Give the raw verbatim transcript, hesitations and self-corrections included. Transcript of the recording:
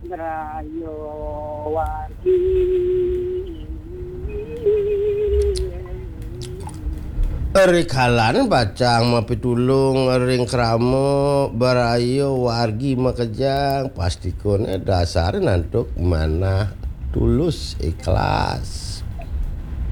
Rayo wargi Rikalan bacang mapitulung ring kramo barayo wargi makejang pastikone dasar nantuk mana tulus ikhlas.